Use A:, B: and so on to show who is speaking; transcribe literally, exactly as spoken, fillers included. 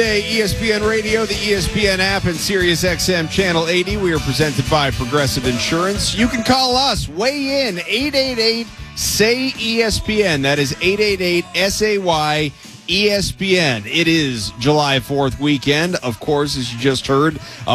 A: E S P N Radio, the E S P N app, and Sirius X M Channel eighty. We are presented by Progressive Insurance. You can call us. Weigh in. eight eight eight, S A Y, E S P N. That is eight eight eight, S A Y, E S P N. It is July fourth weekend. Of course, as you just heard,